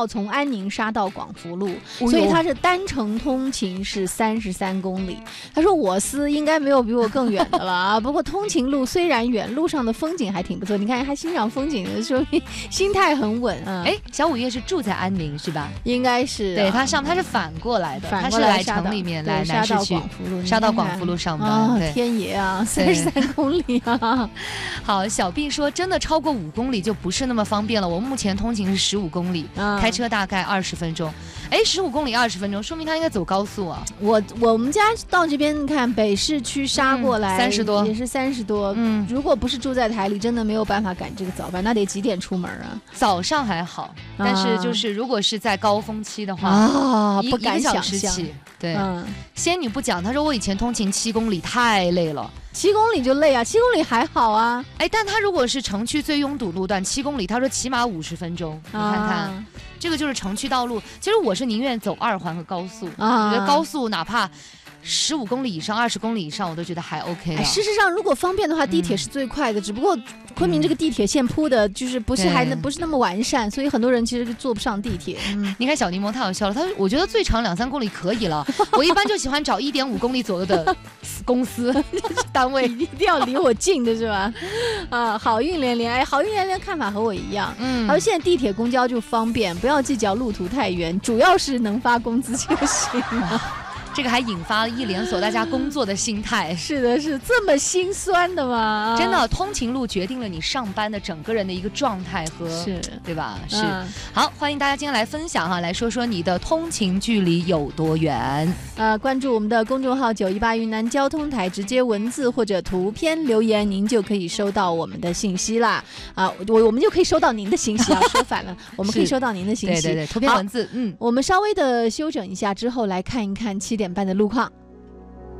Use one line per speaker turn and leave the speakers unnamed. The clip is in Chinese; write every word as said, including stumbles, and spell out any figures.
要从安宁杀到广福路，所以它是单程通勤是三十三公里。他说我司应该没有比我更远的了啊，不过通勤路虽然远，路上的风景还挺不错。你看还欣赏风景的，说明心态很稳啊。
哎，小五月是住在安宁是吧？
应该是、啊，
对他上他是反过来的，
反
他是来城里面来南市区，杀到广福路上班。
哦、天爷啊，三十三公里啊！
好，小 B 说真的超过五公里就不是那么方便了。我目前通勤是十五公里、嗯，开车大概二十分钟。哎，十五公里二十分钟，说明他应该走高速啊。
我我们家到这边，你看北市区杀过来
三十、嗯、多，
也是三十多。嗯，如果不是住在台里，真的没有办法赶这个早班，那得几点出门啊？
早上还好，但是就是如果是在高峰期的话
啊，
一
不敢想
象。对、嗯，仙女不讲，她说我以前通勤七公里太累了。
七公里就累啊，七公里还好啊。
哎，但他如果是城区最拥堵路段，七公里，他说起码五十分钟。你看看、啊，这个就是城区道路。其实我是宁愿走二环和高速，啊、我觉得高速哪怕十五公里以上、二十公里以上，我都觉得还 OK 的。
事实上，如果方便的话，地铁是最快的。嗯、只不过昆明这个地铁线铺的，就是不是还不是那么完善，所以很多人其实坐不上地铁。
嗯、你看小柠檬太好笑了，他说我觉得最长两三公里可以了，我一般就喜欢找一点五公里左右的公司单位，
一定要离我近的是吧？啊，好运连连，哎，好运连连看法和我一样。嗯，而现在地铁、公交就方便，不要计较路途太远，主要是能发工资就行了。
这个还引发了一连锁大家工作的心态。
是的，是这么心酸的吗？
真的，通勤路决定了你上班的整个人的一个状态和，
是，
对吧？是、嗯。好，欢迎大家今天来分享哈，来说说你的通勤距离有多远。
呃，关注我们的公众号九一八云南交通台，直接文字或者图片留言，您就可以收到我们的信息啦。啊，我我们就可以收到您的信息啊，说反了，我们可以收到您的信息。
对对对，图片文字，嗯。
我们稍微的休整一下之后，来看一看七点半的路况。